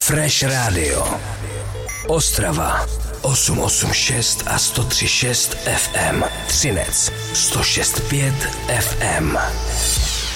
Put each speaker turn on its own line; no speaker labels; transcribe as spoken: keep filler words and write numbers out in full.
Fresh Radio Ostrava osm osm šest a sto tři šest ef em, Třinec sto šest pět ef em.